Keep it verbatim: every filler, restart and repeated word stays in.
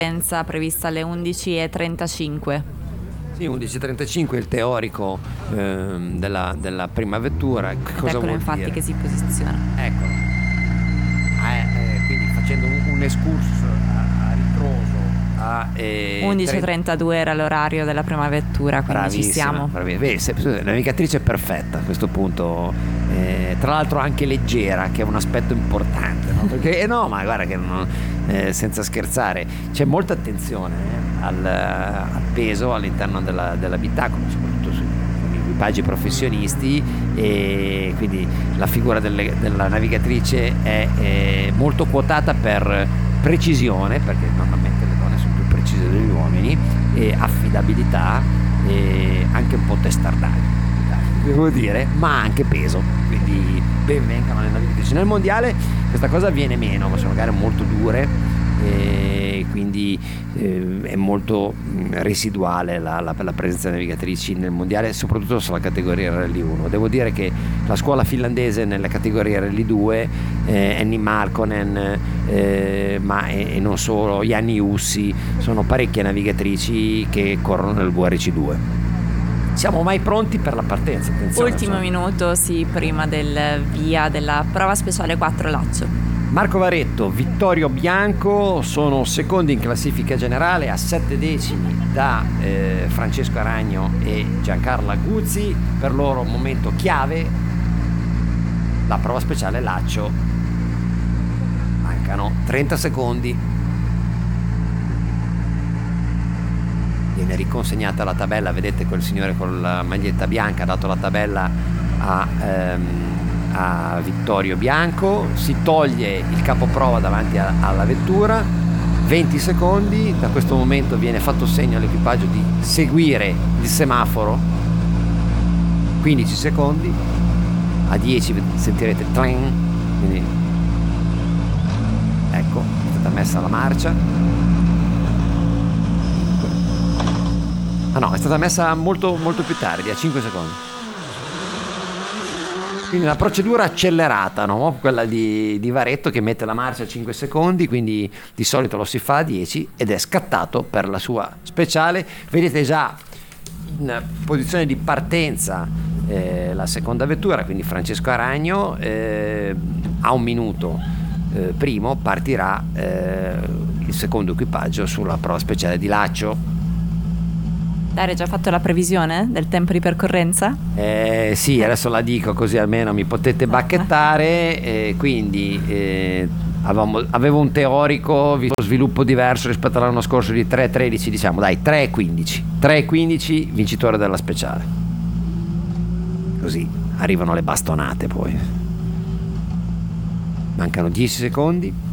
partenza prevista alle undici e trentacinque. Sì, undici e trentacinque il teorico ehm, della, della prima vettura. Che cosa Eccolo vuol infatti dire? che si posiziona. Eccolo. Ah, eh, eh, quindi facendo un, un excursus a, a ritroso a eh, undici e trentadue era l'orario della prima vettura, quindi ci siamo. Vedi, se- la navigatrice è perfetta a questo punto, eh, tra l'altro anche leggera, che è un aspetto importante, no? Perché eh no, ma guarda che non, eh, senza scherzare, c'è molta attenzione eh, al, al peso all'interno della, dell'abitacolo, soprattutto sui equipaggi professionisti, e quindi la figura delle, della navigatrice è, è molto quotata per precisione, perché normalmente le donne sono più precise degli uomini, e affidabilità e anche un po' testardaggine, devo dire, ma anche peso, quindi ben vengano le navigatrici. Nel mondiale questa cosa viene meno, ma sono gare molto dure e quindi eh, è molto mh, residuale la, la, la presenza di navigatrici nel mondiale, soprattutto sulla categoria Rally uno. Devo dire che la scuola finlandese nella categoria Rally due, eh, Annie Markkonen, eh, ma e, e non solo, Janni Ussi, sono parecchie navigatrici che corrono nel V R C due. Siamo mai pronti per la partenza? Attenzione, Ultimo insomma. minuto, sì, prima del via della prova speciale quattro Laccio. Marco Varetto, Vittorio Bianco sono secondi in classifica generale a sette decimi da eh, Francesco Aragno e Giancarlo Guzzi. Per loro momento chiave, la prova speciale Laccio. Mancano trenta secondi. Viene riconsegnata la tabella, vedete quel signore con la maglietta bianca ha dato la tabella a... Ehm, a Vittorio Bianco, si toglie il capoprova davanti a, alla vettura, venti secondi, da questo momento viene fatto segno all'equipaggio di seguire il semaforo, quindici secondi, a dieci sentirete tling, quindi ecco, è stata messa la marcia. Ah no, è stata messa molto, molto più tardi, a cinque secondi. Quindi una procedura accelerata, no? Quella di, di Varetto, che mette la marcia a cinque secondi, quindi di solito lo si fa a dieci, ed è scattato per la sua speciale. Vedete già in posizione di partenza eh, la seconda vettura, quindi Francesco Aragno, eh, a un minuto eh, primo partirà eh, il secondo equipaggio sulla prova speciale di Laccio. Dare già fatto la previsione del tempo di percorrenza? Eh, sì, adesso la dico così almeno mi potete bacchettare. Eh, quindi eh, avevamo, avevo un teorico sviluppo diverso rispetto all'anno scorso di tre tredici, diciamo dai tre quindici tre quindici vincitore della speciale, così arrivano le bastonate. Poi mancano dieci secondi.